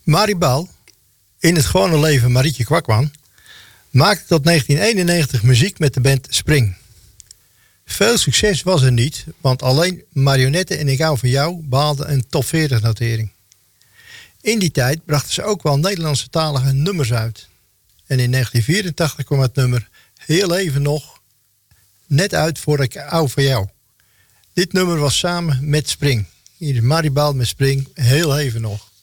Maribel, in het gewone leven Marietje Kwakman, maakte tot 1991 muziek met de band Spring. Veel succes was er niet, want alleen Marionette en Ik hou van jou behaalden een top 40 notering. In die tijd brachten ze ook wel Nederlandse talige nummers uit. En in 1984 kwam het nummer Heel even nog net uit voor Ik hou van jou. Dit nummer was samen met Spring. Hier is Maribel met Spring, Heel even nog.